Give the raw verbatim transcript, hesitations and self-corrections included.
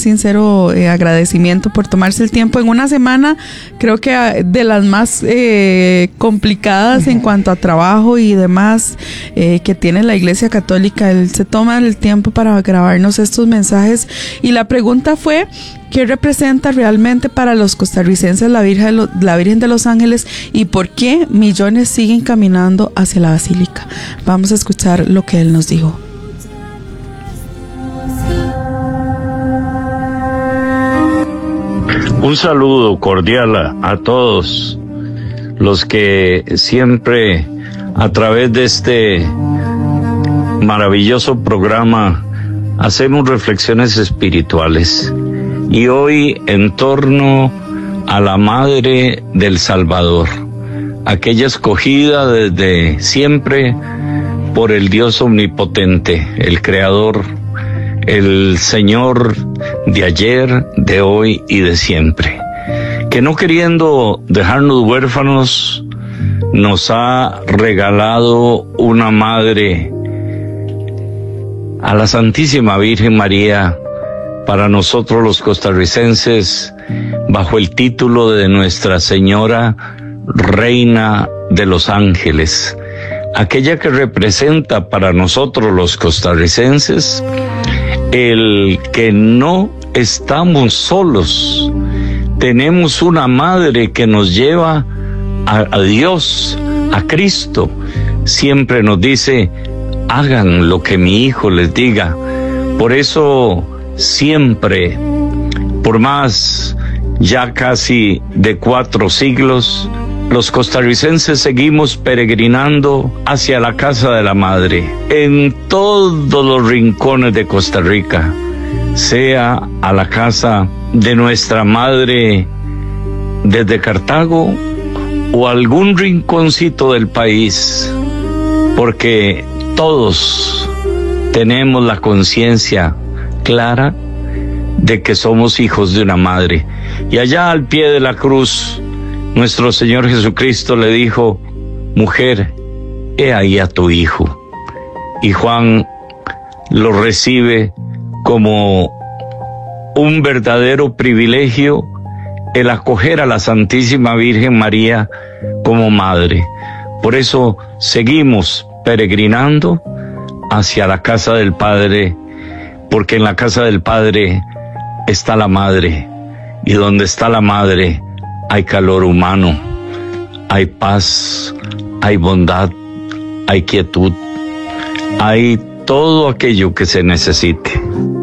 más sincero eh, agradecimiento por tomarse el tiempo en una semana, creo que de las más eh, complicadas en cuanto a trabajo y demás eh, que tiene la Iglesia Católica. Él se toma el tiempo para grabarnos estos mensajes y la pregunta fue: ¿qué representa realmente para los costarricenses la Virgen de, lo, la Virgen de los Ángeles y por qué millones siguen caminando hacia la Basílica? Vamos a escuchar lo que él nos dijo. Un saludo cordial a, a todos los que siempre a través de este maravilloso programa hacemos reflexiones espirituales. Y hoy en torno a la Madre del Salvador, aquella escogida desde siempre por el Dios omnipotente, el Creador, el Señor de ayer, de hoy y de siempre, que no queriendo dejarnos huérfanos, nos ha regalado una madre, a la Santísima Virgen María, para nosotros los costarricenses, bajo el título de Nuestra Señora Reina de los Ángeles, aquella que representa para nosotros los costarricenses el que no estamos solos. Tenemos una madre que nos lleva a, a Dios, a Cristo. Siempre nos dice: hagan lo que mi hijo les diga. Por eso siempre, por más ya casi de cuatro siglos, los costarricenses seguimos peregrinando hacia la casa de la Madre, en todos los rincones de Costa Rica, sea a la casa de nuestra Madre desde Cartago o algún rinconcito del país, porque todos tenemos la conciencia clara de que somos hijos de una madre. Y allá al pie de la cruz, nuestro Señor Jesucristo le dijo: mujer, he ahí a tu hijo. Y Juan lo recibe como un verdadero privilegio el acoger a la Santísima Virgen María como madre. Por eso seguimos peregrinando hacia la casa del Padre, porque en la casa del Padre está la Madre, y donde está la Madre hay calor humano, hay paz, hay bondad, hay quietud, hay todo aquello que se necesite.